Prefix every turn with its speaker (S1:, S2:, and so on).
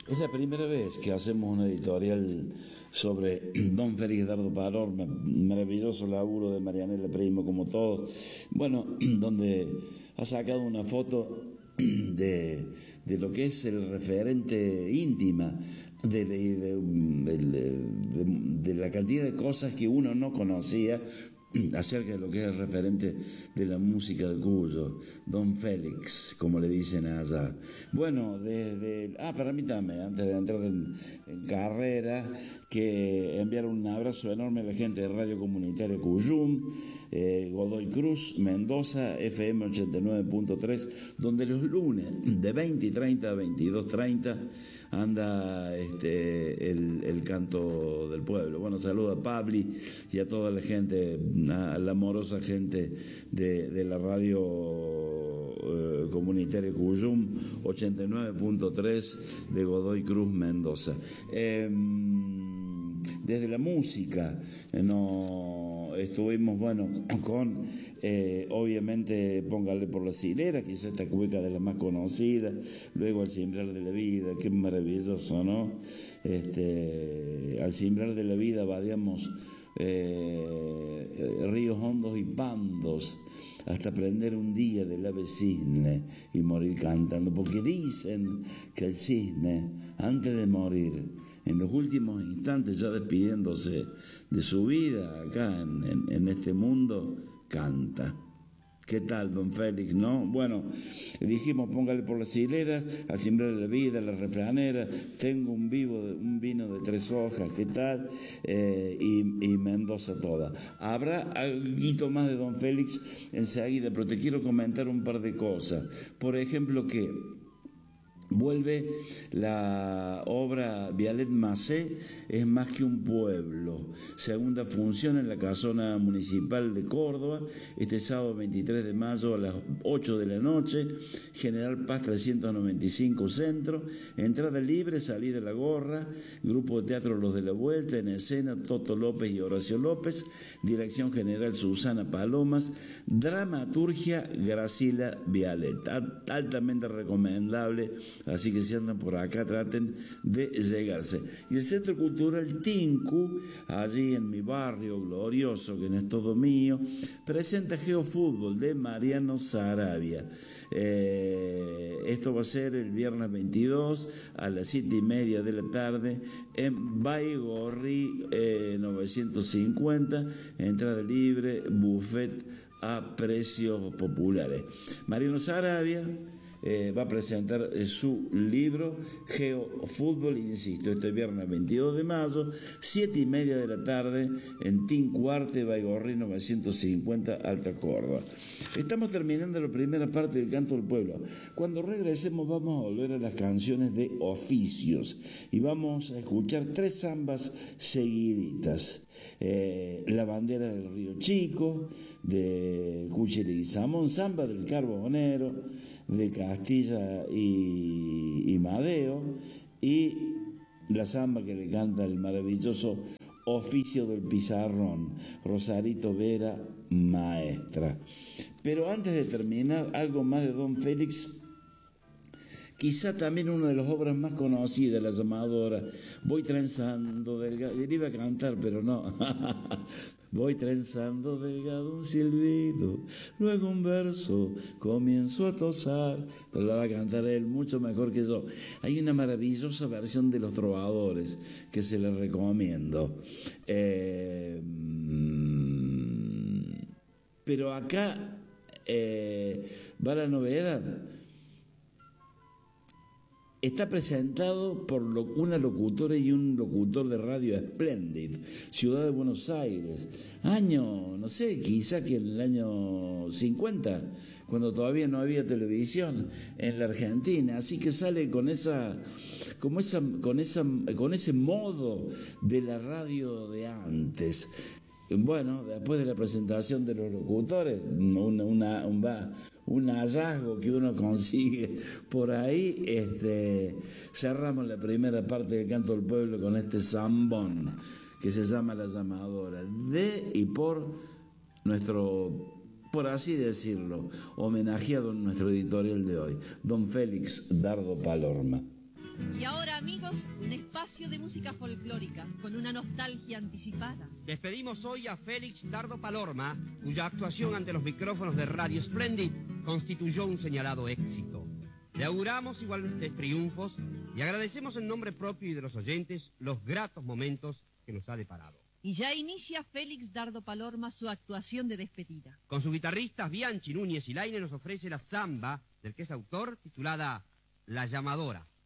S1: Es la primera vez que hacemos una editorial sobre Don Félix Dardo Palorma, maravilloso laburo de Marianela Primo, como todos. Bueno, donde ha sacado una foto de lo que es el referente íntima de la cantidad de cosas que uno no conocía acerca de lo que es el referente de la música de Cuyo, Don Félix, como le dicen allá. Bueno, permítame, antes de entrar en carrera, que enviar un abrazo enorme a la gente de Radio Comunitaria Cuyum, Godoy Cruz, Mendoza, FM 89.3, donde los lunes de 20:30 a 22:30 anda el canto del pueblo. Bueno, saludo a Pabli y a toda la gente, a la amorosa gente de la radio comunitaria Cuyum 89.3 de Godoy Cruz, Mendoza. Desde la música estuvimos, con obviamente Póngale por las hileras, quizás esta cueca de las más conocidas, luego Al Cimbrar de la Vida, qué maravilloso, ¿no? Al Cimbrar de la Vida vadeamos ríos hondos y pandos hasta prender un día del ave cisne y morir cantando, porque dicen que el cisne, antes de morir, en los últimos instantes, ya despidiéndose de su vida acá en este mundo, canta. ¿Qué tal, Don Félix, no? Bueno, dijimos, Póngale por las hileras, Al Cimbrar de la Vida, La Refranera, Tengo un vino de 3 hojas, ¿qué tal? Y Mendoza toda. Habrá algo más de Don Félix enseguida, pero te quiero comentar un par de cosas. Por ejemplo, que vuelve la obra Vialet Macé, Es más que un pueblo. Segunda función en la Casona Municipal de Córdoba, este sábado 23 de mayo a las 8 de la noche, General Paz 395 Centro, entrada libre, salida La Gorra, Grupo de Teatro Los de la Vuelta, en escena Toto López y Horacio López, dirección general Susana Palomas, dramaturgia Graciela Vialet. Altamente recomendable. Así que si andan por acá, traten de llegarse. Y el Centro Cultural Tinku, allí en mi barrio glorioso, que no es todo mío, presenta Geofútbol de Mariano Sarabia. Esto va a ser el viernes 22 a las 7:30 de la tarde en Baigorri 950, entrada libre, buffet a precios populares. Mariano Sarabia va a presentar su libro Geofútbol, insisto, este viernes 22 de mayo, 7:30 de la tarde, en Tincuarte, Baigorri 950, Alta Córdoba. Estamos terminando la primera parte del Canto del Pueblo. Cuando regresemos vamos a volver a las canciones de oficios y vamos a escuchar 3 zambas seguiditas. La Bandera del Río Chico, de Cuchilli y Samón, Zamba del Carbonero, de Castilla y Madeo, y la zamba que le canta el maravilloso Oficio del Pizarrón, Rosarito Vera, maestra. Pero antes de terminar, algo más de Don Félix. Quizá también una de las obras más conocidas, La Llamadora. Voy trenzando delgado. Él iba a cantar, pero no. Voy trenzando delgado un silbido, luego un verso, comienzo a tosar. Pero la va a cantar él mucho mejor que yo. Hay una maravillosa versión de Los Trovadores que se les recomiendo. Pero acá va la novedad. Está presentado por una locutora y un locutor de radio Splendid, Ciudad de Buenos Aires, año, no sé, quizá que en el año 50, cuando todavía no había televisión en la Argentina, así que sale con ese modo de la radio de antes. Bueno, después de la presentación de los locutores, un hallazgo que uno consigue por ahí, cerramos la primera parte del Canto del Pueblo con este zambón que se llama La Llamadora, de y por nuestro, por así decirlo, homenajeado en nuestro editorial de hoy, Don Félix Dardo Palorma.
S2: Y ahora, amigos, un espacio de música folclórica con una nostalgia anticipada.
S3: Despedimos hoy a Félix Dardo Palorma, cuya actuación ante los micrófonos de Radio Splendid constituyó un señalado éxito. Le auguramos iguales triunfos y agradecemos en nombre propio y de los oyentes los gratos momentos que nos ha deparado.
S2: Y ya inicia Félix Dardo Palorma su actuación de despedida.
S3: Con sus guitarristas Bianchi, Núñez y Laine nos ofrece la samba del que es autor, titulada La Llamadora.